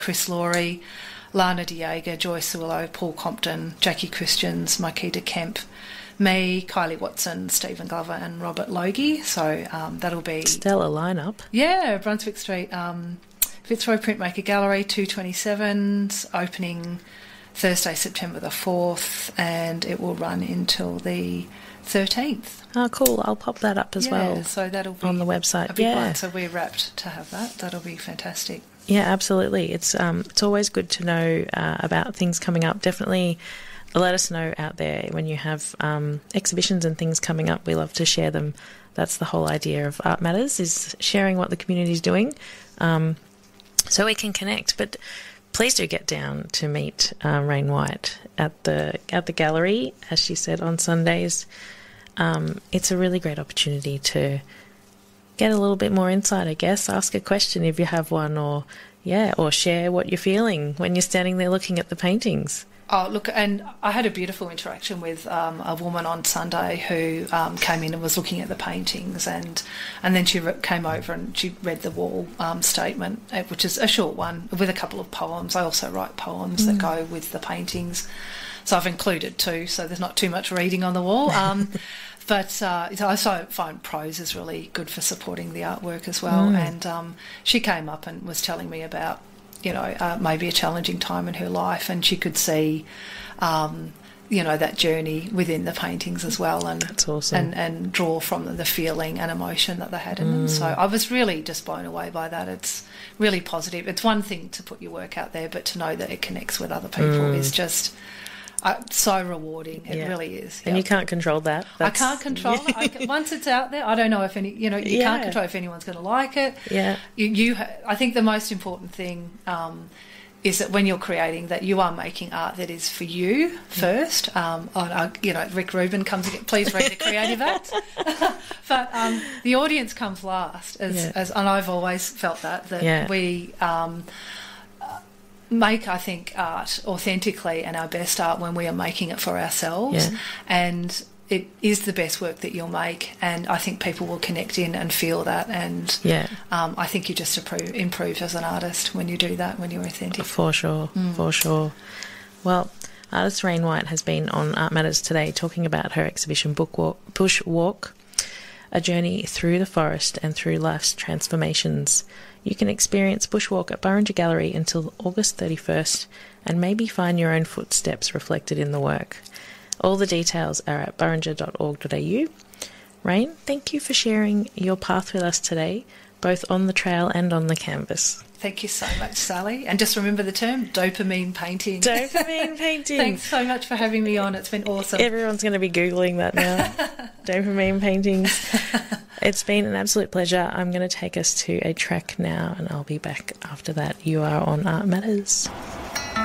Chris Laurie, Lana Diego, Joyce Willow, Paul Compton, Jackie Christians, Marquita Kemp, me, Kylie Watson, Stephen Glover and Robert Logie. So that'll be... Stellar lineup. Yeah, Brunswick Street, Fitzroy Printmaker Gallery, 227's, opening Thursday, September the 4th, and it will run until the 13th. Oh, cool. I'll pop that up as well. So that'll be on the website. A big one. So we're rapt to have that. That'll be fantastic. Yeah, absolutely. It's always good to know about things coming up. Definitely let us know out there when you have exhibitions and things coming up. We love to share them. That's the whole idea of Art Matters, is sharing what the community is doing so we can connect. But please do get down to meet Rain White at the gallery, as she said, on Sundays. It's a really great opportunity to get a little bit more insight, I guess. Ask a question if you have one, or share what you're feeling when you're standing there looking at the paintings. Oh, look, and I had a beautiful interaction with a woman on Sunday who came in and was looking at the paintings, and then she came over and she read the wall statement, which is a short one with a couple of poems. I also write poems that go with the paintings, so I've included two, so there's not too much reading on the wall. But I also find prose is really good for supporting the artwork as well. And she came up and was telling me about, maybe a challenging time in her life, and she could see, that journey within the paintings as well. And that's awesome. And draw from the feeling and emotion that they had in them. So I was really just blown away by that. It's really positive. It's one thing to put your work out there, but to know that it connects with other people is just... so rewarding. It really is. And you can't control that. I can't control it. Once it's out there, I don't know if you can't control if anyone's going to like it. Yeah. I think the most important thing is that when you're creating, that you are making art that is for you first. Rick Rubin comes again. Please read the Creative Act. But the audience comes last, and I've always felt that we. Make, I think, art authentically, and our best art when we are making it for ourselves. Yeah. And it is the best work that you'll make, and I think people will connect in and feel that. And I think you just improve as an artist when you do that, when you're authentic. For sure, for sure. Well, artist Rain White has been on Art Matters today talking about her exhibition Bushwalk, a journey through the forest and through life's transformations. You can experience Bushwalk at Burringer Gallery until August 31st and maybe find your own footsteps reflected in the work. All the details are at burringer.org.au. Rain, thank you for sharing your path with us today, both on the trail and on the canvas. Thank you so much, Sally. And just remember the term, dopamine painting. Dopamine painting. Thanks so much for having me on. It's been awesome. Everyone's going to be Googling that now. Dopamine paintings. It's been an absolute pleasure. I'm going to take us to a track now, and I'll be back after that. You are on Art Matters.